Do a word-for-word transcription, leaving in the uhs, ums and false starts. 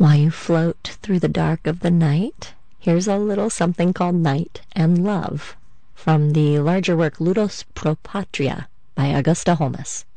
While you float through the dark of the night, here's a little something called Night and Love, from the larger work Ludus pro Patria by Augusta Holmes.